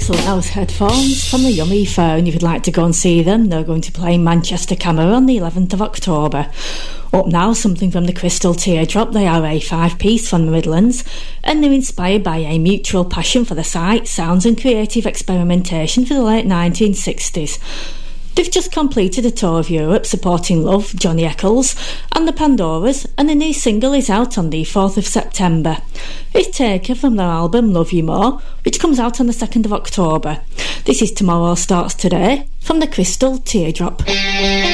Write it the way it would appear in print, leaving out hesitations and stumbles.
excellent those headphones from the Yummy Phone. If you'd like to go and see them, they're going to play in Manchester Camera on the 11th of October. Up now, something from the Crystal Teardrop. They are a 5-piece from the Midlands, and they're inspired by a mutual passion for the sights, sounds and creative experimentation for the late 1960s. They've just completed a tour of Europe supporting Love, Johnny Eccles and the Pandoras, and the new single is out on the 4th of September. It's taken from their album Love You More, which comes out on the 2nd of October. This is Tomorrow Starts Today from the Crystal Teardrop.